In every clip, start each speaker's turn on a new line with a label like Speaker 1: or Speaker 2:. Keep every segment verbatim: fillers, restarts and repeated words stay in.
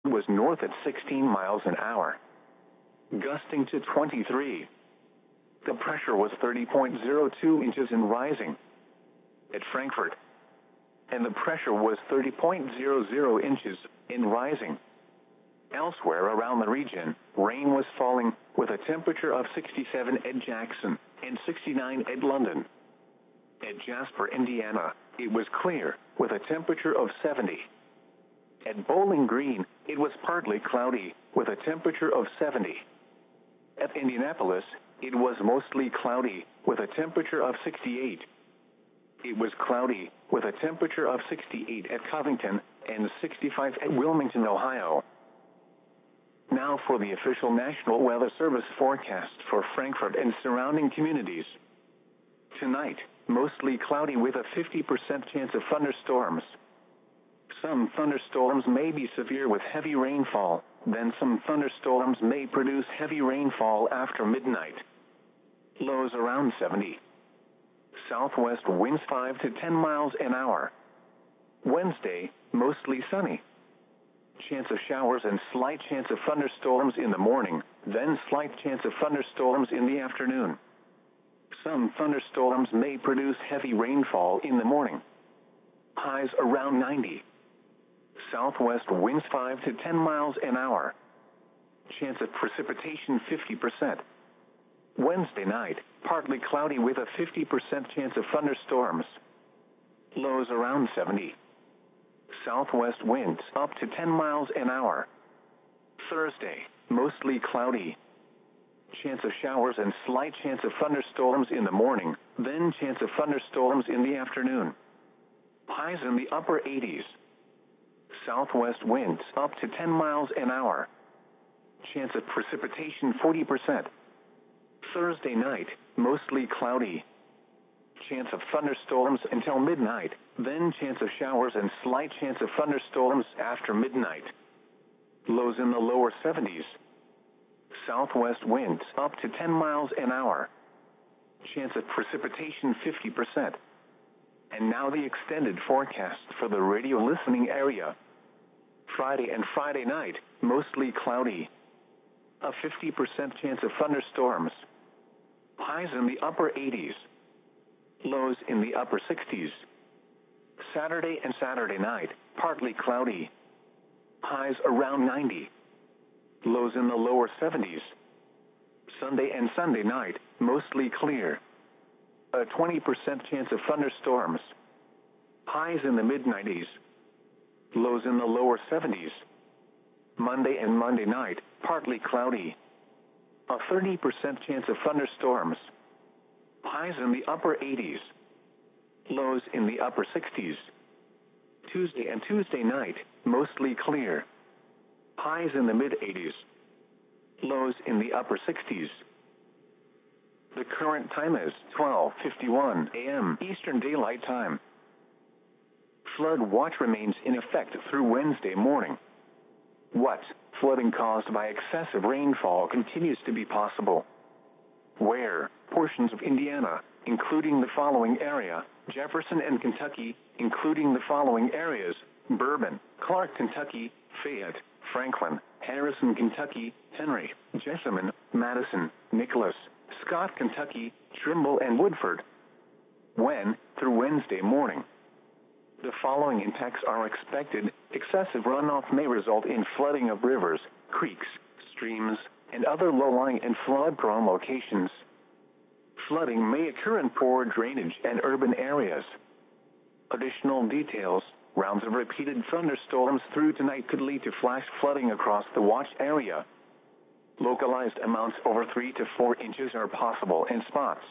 Speaker 1: was north at sixteen miles an hour, gusting to twenty-three. The pressure was thirty point zero two inches and rising at Frankfurt, and the pressure was thirty point zero zero inches and rising. Elsewhere around the region, rain was falling, with a temperature of sixty-seven at Jackson and sixty-nine at London. At Jasper, Indiana, it was clear, with a temperature of seventy. At Bowling Green, it was partly cloudy, with a temperature of seventy. At Indianapolis, it was mostly cloudy, with a temperature of sixty-eight. It was cloudy, with a temperature of sixty-eight at Covington and sixty-five at Wilmington, Ohio. Now for the official National Weather Service forecast for Frankfurt and surrounding communities. Tonight, mostly cloudy with a fifty percent chance of thunderstorms. Some thunderstorms may be severe with heavy rainfall, then some thunderstorms may produce heavy rainfall after midnight. Lows around seventy. Southwest winds five to ten miles an hour. Wednesday, mostly sunny. Chance of showers and slight chance of thunderstorms in the morning, then slight chance of thunderstorms in the afternoon. Some thunderstorms may produce heavy rainfall in the morning. Highs around ninety. Southwest winds five to ten miles an hour. Chance of precipitation fifty percent. Wednesday night, partly cloudy with a fifty percent chance of thunderstorms. Lows around seventy. Southwest winds up to ten miles an hour. Thursday, mostly cloudy. Chance of showers and slight chance of thunderstorms in the morning, then chance of thunderstorms in the afternoon. Highs in the upper eighties. Southwest winds up to ten miles an hour. Chance of precipitation forty percent. Thursday night, mostly cloudy. Chance of thunderstorms until midnight, then chance of showers and slight chance of thunderstorms after midnight. Lows in the lower seventies. Southwest winds up to ten miles an hour. Chance of precipitation fifty percent. And now the extended forecast for the radio listening area. Friday and Friday night, mostly cloudy. A fifty percent chance of thunderstorms. Highs in the upper eighties. Lows in the upper sixties. Saturday and Saturday night, partly cloudy. Highs around ninety. Lows in the lower seventies. Sunday and Sunday night, mostly clear. A twenty percent chance of thunderstorms. Highs in the mid nineties. Lows in the lower seventies. Monday and Monday night, partly cloudy. A thirty percent chance of thunderstorms. Highs in the upper eighties. Lows in the upper sixties. Tuesday and Tuesday night, mostly clear. Highs in the mid eighties. Lows in the upper sixties. The current time is twelve fifty-one a m Eastern Daylight Time. Flood watch remains in effect through Wednesday morning. What? Flooding caused by excessive rainfall continues to be possible. Where? Portions of Indiana, including the following area: Jefferson and Kentucky, including the following areas: Bourbon, Clark, Kentucky, Fayette, Franklin, Harrison, Kentucky, Henry, Jessamine, Madison, Nicholas, Scott, Kentucky, Trimble, and Woodford. When? Through Wednesday morning. The following impacts are expected. Excessive runoff may result in flooding of rivers, creeks, streams, and other low-lying and flood-prone locations. Flooding may occur in poor drainage and urban areas. Additional details: rounds of repeated thunderstorms through tonight could lead to flash flooding across the watch area. Localized amounts over three to four inches are possible in spots.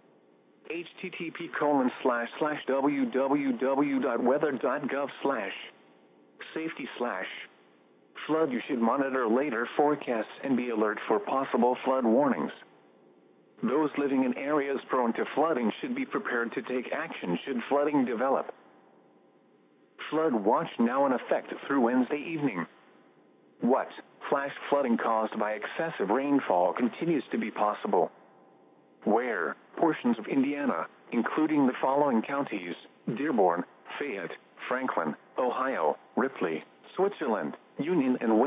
Speaker 1: http colon slash slash www dot weather dot gov slash safety slash flood. You should monitor later forecasts and be alert for possible flood warnings. Those living in areas prone to flooding should be prepared to take action should flooding develop. Flood watch now in effect through Wednesday evening. What? Flash flooding caused by excessive rainfall continues to be possible. Where? Portions of Indiana, including the following counties: Dearborn, Fayette, Franklin, Ohio, Ripley, Switzerland, Union, and